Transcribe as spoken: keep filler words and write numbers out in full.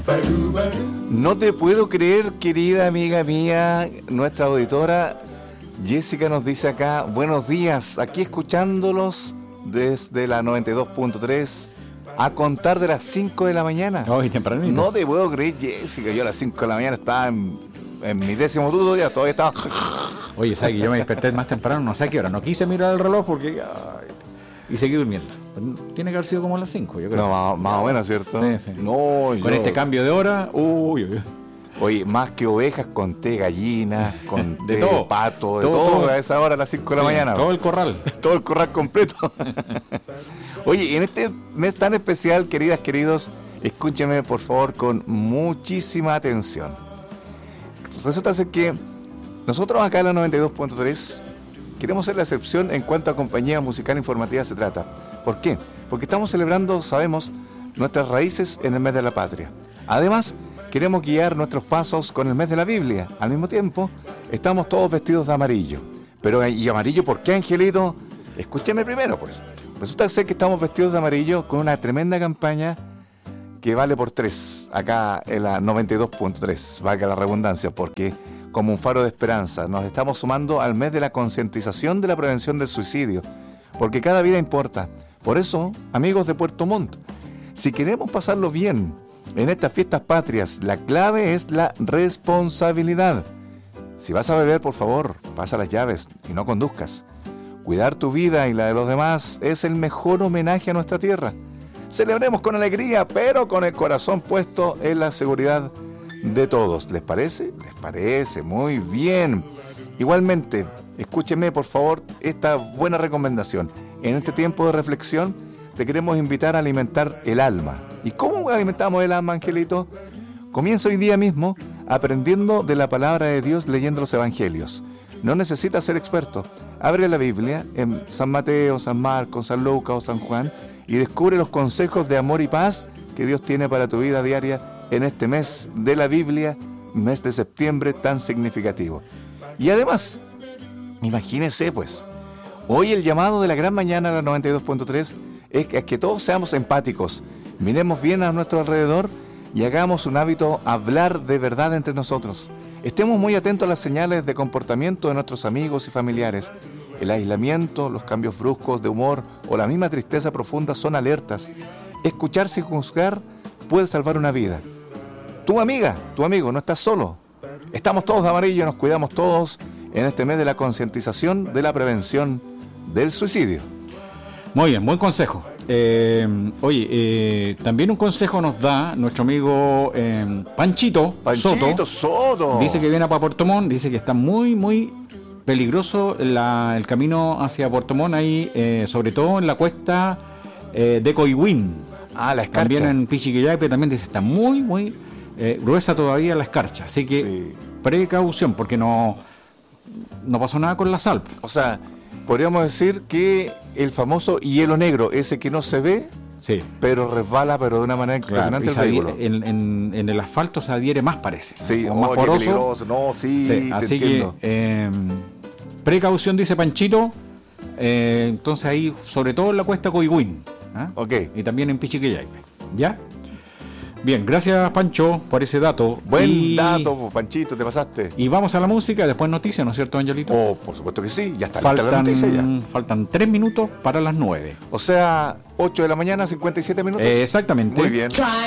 No te puedo creer, querida amiga mía, nuestra auditora Jessica nos dice acá, buenos días, aquí escuchándolos desde la noventa y dos punto tres a contar de las cinco de la mañana. Hoy tempranito. No te puedo creer, Jessica, yo a las cinco de la mañana estaba en, en mi décimo turno, ya todavía estaba... Oye, ¿sabes que yo me desperté más temprano? No sé a qué hora, no quise mirar el reloj porque... Ay, y seguí durmiendo. Tiene que haber sido como a las cinco, yo creo. No, más, más o menos, ¿cierto? Sí, sí. No, Con yo... este cambio de hora, uy, uy, uy. Oye, más que ovejas, conté gallinas, conté De todo. pato, de Todo, todo, todo. a esa hora a las cinco de la Sí, mañana. todo el corral. Todo el corral completo. Oye, en este mes tan especial, queridas, queridos, escúcheme por favor con muchísima atención. Resulta ser que nosotros acá en la noventa y dos punto tres queremos ser la excepción en cuanto a compañía musical informativa se trata. ¿Por qué? Porque estamos celebrando, sabemos, nuestras raíces en el mes de la patria. Además, queremos guiar nuestros pasos con el mes de la Biblia. Al mismo tiempo, estamos todos vestidos de amarillo. Pero, ¿y amarillo por qué, Angelito? Escúcheme primero, pues. Resulta ser que estamos vestidos de amarillo con una tremenda campaña que vale por tres, acá en la noventa y dos punto tres, valga la redundancia, porque como un faro de esperanza nos estamos sumando al mes de la concientización de la prevención del suicidio, porque cada vida importa. Por eso, amigos de Puerto Montt, si queremos pasarlo bien en estas fiestas patrias, la clave es la responsabilidad. Si vas a beber, por favor, pasa las llaves y no conduzcas. Cuidar tu vida y la de los demás es el mejor homenaje a nuestra tierra. Celebremos con alegría, pero con el corazón puesto en la seguridad de todos. ¿Les parece? Les parece, muy bien. Igualmente, escúcheme por favor esta buena recomendación. En este tiempo de reflexión, te queremos invitar a alimentar el alma. ¿Y cómo alimentamos el alma, Angelito? Comienza hoy día mismo aprendiendo de la palabra de Dios leyendo los evangelios. No necesitas ser experto. Abre la Biblia en San Mateo, San Marcos, San Lucas o San Juan y descubre los consejos de amor y paz que Dios tiene para tu vida diaria en este mes de la Biblia, mes de septiembre tan significativo. Y además, imagínese pues, hoy el llamado de la gran mañana a la noventa y dos punto tres es que, es que todos seamos empáticos, miremos bien a nuestro alrededor y hagamos un hábito hablar de verdad entre nosotros. Estemos muy atentos a las señales de comportamiento de nuestros amigos y familiares. El aislamiento, los cambios bruscos de humor o la misma tristeza profunda son alertas. Escuchar sin juzgar puede salvar una vida. Tu amiga, tu amigo, no estás solo. Estamos todos de amarillo, nos cuidamos todos en este mes de la concientización de la prevención del suicidio. Muy bien, buen consejo. Eh, oye, eh, también un consejo nos da nuestro amigo eh, Panchito, Panchito Soto. Soto. Dice que viene para Puerto Montt, dice que está muy, muy peligroso la, el camino hacia Puerto Montt, ahí, eh, sobre todo en la cuesta eh, de Coihuín. Ah, la escarcha. También en Pichiquillaipe también dice está muy, muy eh, gruesa todavía la escarcha. Así que sí. Precaución, porque no, no pasó nada con la sal. O sea, podríamos decir que el famoso hielo negro, ese que no se ve, sí, pero resbala, pero de una manera impresionante claro, el adhiere, vehículo. en, en, en el asfalto se adhiere más, parece. Sí, como oh, más qué poroso. peligroso. No, sí, Sí, te así entiendo. que eh, precaución, dice Panchito. Eh, entonces ahí, sobre todo en la cuesta Coihuín, ¿ah? Ok. Y también en Pichiquillaipe. ¿Ya? Bien, gracias Pancho por ese dato. Buen y, dato, Panchito, te pasaste. Y vamos a la música, después noticias, ¿no es cierto, Angelito? Oh, por supuesto que sí, ya está lista la faltan, noticia ya. faltan tres minutos para las nueve. O sea, ocho de la mañana, cincuenta y siete minutos. Eh, exactamente. Muy bien.